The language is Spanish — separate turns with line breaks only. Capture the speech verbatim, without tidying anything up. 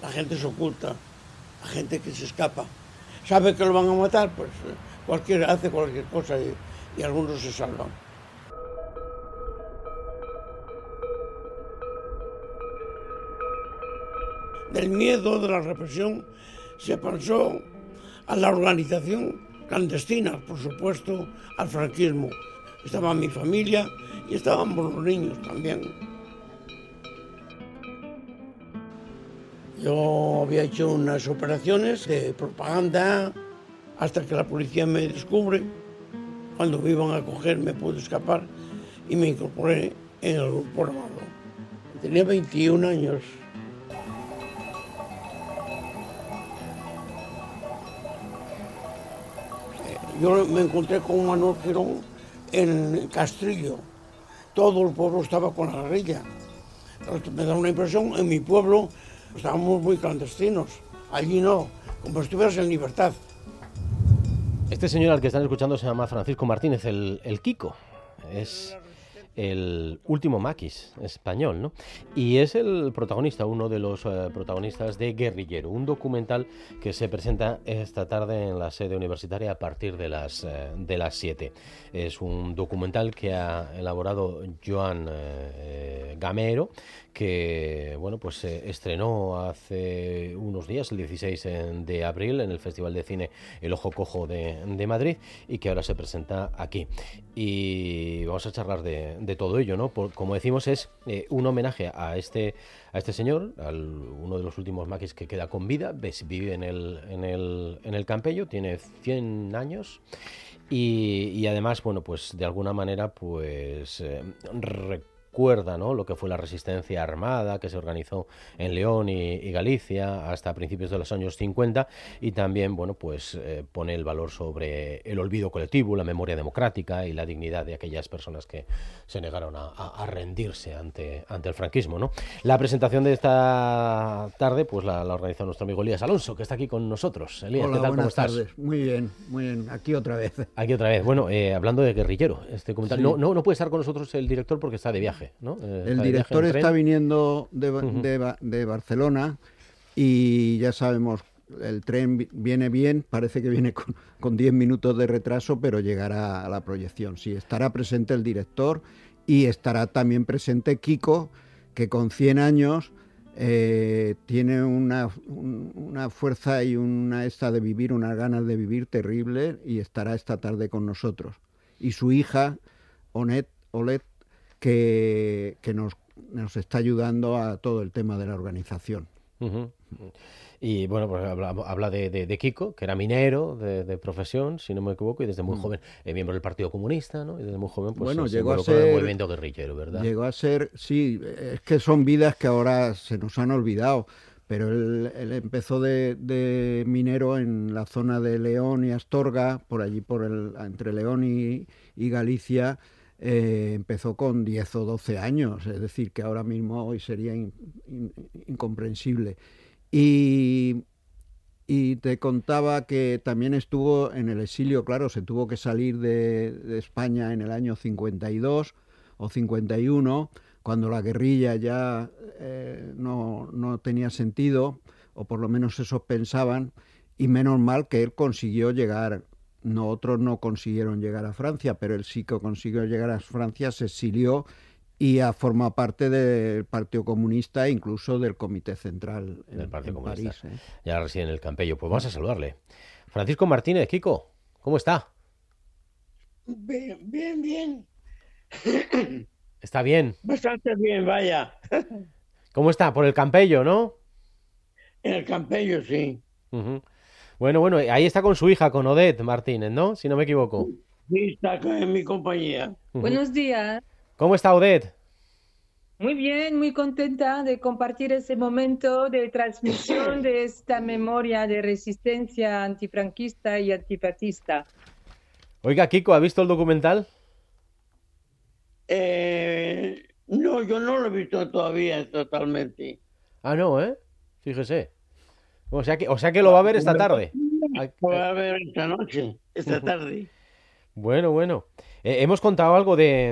La gente se oculta, la gente que se escapa. Sabe que lo van a matar, pues cualquiera hace cualquier cosa y, y algunos se salvan. Del miedo, de la represión, se pasó a la organización clandestina, por supuesto, al franquismo. Estaba mi familia y estábamos los niños también. Yo había hecho unas operaciones de propaganda hasta que la policía me descubre. Cuando me iban a coger me pude escapar y me incorporé en el grupo armado. Tenía veintiún años. Yo me encontré con Manuel Girón en Castrillo. Todo el pueblo estaba con la guerrilla. Me da una impresión, en mi pueblo estábamos muy clandestinos. Allí no, como si estuvieras en libertad.
Este señor al que están escuchando se llama Francisco Martínez, el, el Kiko. Es el último maquis español, ¿no? Y es el protagonista, uno de los eh, protagonistas de Guerrillero, un documental que se presenta esta tarde en la sede universitaria a partir de las eh, de las siete. Es un documental que ha elaborado Joan eh, Gamero, que bueno, pues se eh, estrenó hace unos días, el dieciséis de abril, en el Festival de Cine El Ojo Cojo de, de Madrid, y que ahora se presenta aquí. Y vamos a charlar de, de todo ello, ¿no? Por, como decimos, es eh, un homenaje a este a este señor, al uno de los últimos maquis que queda con vida. Ves, vive en el en el en el Campello, tiene cien años. Y, y además, bueno, pues de alguna manera, pues eh, recuerda, ¿no?, lo que fue la resistencia armada que se organizó en León y, y Galicia hasta principios de los años cincuenta, y también, bueno, pues eh, pone el valor sobre el olvido colectivo, la memoria democrática y la dignidad de aquellas personas que se negaron a, a, a rendirse ante, ante el franquismo, ¿no? La presentación de esta tarde, pues la, la organizó nuestro amigo Elías Alonso, que está aquí con nosotros. Elías,
hola,
¿qué tal?
Buenas
¿Cómo estás?
tardes. Muy bien, muy bien. Aquí otra vez.
Aquí otra vez. Bueno, eh, hablando de Guerrillero, este comentario.
Sí.
No, no, no puede estar con nosotros el director porque está de viaje, ¿no? Eh,
el director está viniendo de, uh-huh. de, de Barcelona y ya sabemos, el tren viene bien, parece que viene con, con diez minutos de retraso, pero llegará a la proyección. Sí, estará presente el director y estará también presente Kiko, que con cien años eh, tiene una, un, una fuerza y una esta de vivir, unas ganas de vivir terrible, y estará esta tarde con nosotros. Y su hija, Onet, Olet, que, que nos, nos está ayudando a todo el tema de la organización.
Uh-huh. Y bueno, pues habla, habla de, de, de Kiko, que era minero de, de profesión, si no me equivoco, y desde muy uh-huh. joven, eh, miembro del Partido Comunista, ¿no? Y desde muy joven, pues
bueno,
se
llegó a
ser, el
movimiento
guerrillero, ¿verdad?
Llegó a ser, sí, es que son vidas que ahora se nos han olvidado, pero él, él empezó de, de minero en la zona de León y Astorga, por allí, por el, entre León y, y Galicia. Eh, empezó con diez o doce años, es decir, que ahora mismo hoy sería in, in, incomprensible. Y, y te contaba que también estuvo en el exilio, claro, se tuvo que salir de, de España en el año cincuenta y dos o cincuenta y uno, cuando la guerrilla ya eh, no, no tenía sentido, o por lo menos eso pensaban, y menos mal que él consiguió llegar. No, otros no consiguieron llegar a Francia, pero él sí que consiguió llegar a Francia, se exilió y ha formado parte del Partido Comunista e incluso del Comité Central en,
del Partido
en
Comunista.
París. ¿eh?
Ya reside en el Campello. Pues vamos a saludarle. Francisco Martínez, Kiko, ¿cómo está?
Bien, bien, bien.
¿Está bien?
Bastante bien, vaya.
¿Cómo está? Por el Campello, ¿no?
En el Campello, sí.
Uh-huh. Bueno, bueno, ahí está con su hija, con Odette Martínez, ¿no? Si no me equivoco.
Sí, está en mi compañía.
Uh-huh. Buenos días.
¿Cómo está Odette?
Muy bien, muy contenta de compartir ese momento de transmisión de esta memoria de resistencia antifranquista y antifascista.
Oiga, Kiko, ¿ha visto el documental?
Eh, no, yo no lo he visto todavía totalmente.
Ah, no, ¿eh? Fíjese. O sea que, o sea que lo va a ver esta tarde.
Lo va a ver esta noche, esta tarde.
Bueno, bueno. Eh, hemos contado algo de,